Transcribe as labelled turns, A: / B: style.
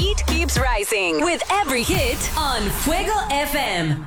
A: heat keeps rising with every hit on Fuego FM.